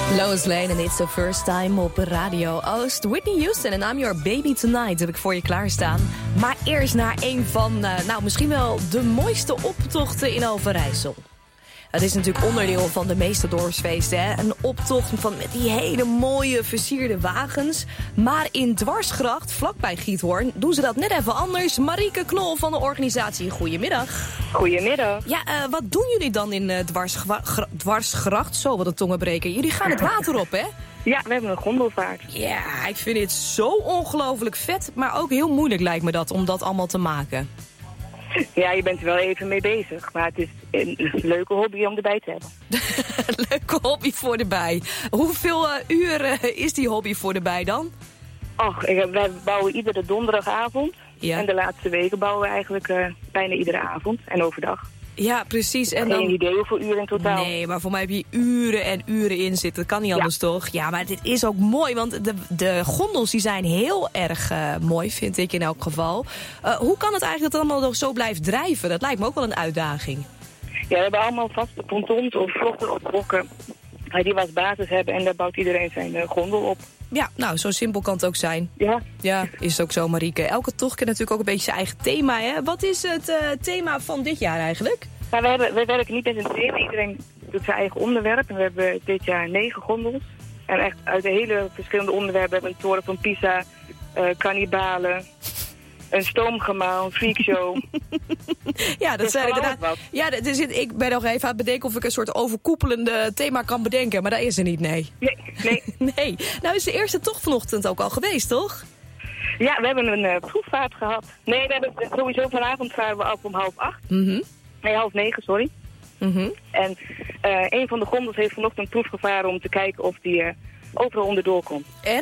Lois Lane en It's the First Time op Radio Oost. Whitney Houston en I'm Your Baby Tonight heb ik voor je klaarstaan. Maar eerst naar een van, misschien wel de mooiste optochten in Overijssel. Het is natuurlijk onderdeel van de meeste dorpsfeesten, hè? Een optocht met die hele mooie versierde wagens. Maar in Dwarsgracht, vlakbij Giethoorn, doen ze dat net even anders. Marieke Knol van de organisatie, goedemiddag. Goedemiddag. Ja, wat doen jullie dan in Dwarsgracht? Zo, wat een tongenbreker. Jullie gaan het water op, hè? Ja, we hebben een gondelvaart. Ja, ik vind dit zo ongelooflijk vet, maar ook heel moeilijk lijkt me dat om dat allemaal te maken. Ja, je bent er wel even mee bezig, maar het is een leuke hobby om erbij te hebben. Leuke hobby voor erbij. Hoeveel uren is die hobby voor erbij dan? Och, wij bouwen iedere donderdagavond. Ja. En de laatste weken bouwen we eigenlijk bijna iedere avond en overdag. Ja, precies. En dan... Geen idee hoeveel uren in totaal. Nee, maar voor mij heb je uren en uren in zitten. Dat kan niet anders, toch? Ja, maar dit is ook mooi, want de gondels die zijn heel erg mooi, vind ik in elk geval. Hoe kan het eigenlijk dat het allemaal nog zo blijft drijven? Dat lijkt me ook wel een uitdaging. Ja, we hebben allemaal vaste pontons of vlochten of brokken die we als basis hebben. En daar bouwt iedereen zijn gondel op. Ja, nou, zo simpel kan het ook zijn. Ja. Ja, is het ook zo, Marieke. Elke tocht kent natuurlijk ook een beetje zijn eigen thema, hè? Wat is het thema van dit jaar eigenlijk? Nou, we werken niet met een thema. Iedereen doet zijn eigen onderwerp. En we hebben dit jaar 9 gondels. En echt uit de hele verschillende onderwerpen hebben we een toren van Pisa, kannibalen, een stoomgemaal, een freakshow. Ja, dat zijn inderdaad. Ja, ik ben nog even aan het bedenken of ik een soort overkoepelende thema kan bedenken, maar dat is er niet, nee. Nee. Nee. Nou is de eerste tocht vanochtend ook al geweest, toch? Ja, we hebben een proefvaart gehad. Nee, we hebben sowieso vanavond varen we op om 7:30. Mhm. Nee, 8:30, sorry. Mhm. En een van de gondels heeft vanochtend een proef gevaren om te kijken of die overal onderdoor komt. En?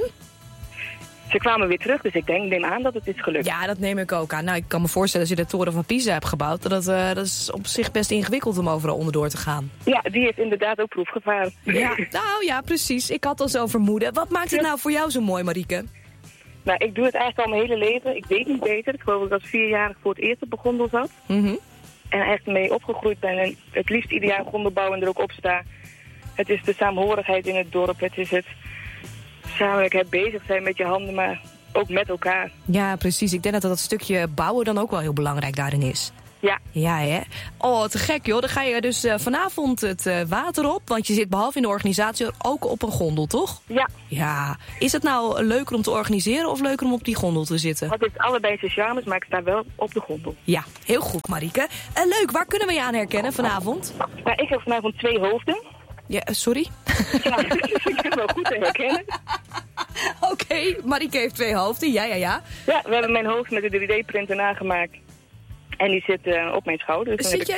Ze kwamen weer terug, dus ik neem aan dat het is gelukt. Ja, dat neem ik ook aan. Nou, ik kan me voorstellen als je de toren van Pisa hebt gebouwd, dat is op zich best ingewikkeld om overal onderdoor te gaan. Ja, die heeft inderdaad ook proef gevaren. Ja, nou ja, precies. Ik had al zo vermoeden. Wat maakt het nou voor jou zo mooi, Marieke? Nou, ik doe het eigenlijk al mijn hele leven. Ik weet niet beter. Ik geloof dat ik als 4-jarig voor het eerst op een gondel zat. Mhm. En echt mee opgegroeid ben. En het liefst ieder jaar een gondel bouwen en er ook op sta. Het is de saamhorigheid in het dorp. Het is het samen bezig zijn met je handen, maar ook met elkaar. Ja, precies. Ik denk dat stukje bouwen dan ook wel heel belangrijk daarin is. Ja. Ja, hè? Oh, te gek, joh. Dan ga je dus vanavond het water op. Want je zit behalve in de organisatie ook op een gondel, toch? Ja. Ja. Is het nou leuker om te organiseren of leuker om op die gondel te zitten? Het is allebei zijn charmes, maar ik sta wel op de gondel. Ja, heel goed, Marieke. Leuk, waar kunnen we je aan herkennen vanavond? Nou, ik heb vanavond 2 hoofden. Ja, sorry? Ja, ik ben wel goed te herkennen. Oké, Marieke heeft 2 hoofden, ja. Ja, we hebben mijn hoofd met de 3D-printer nagemaakt. En die zit op mijn schouder. Dus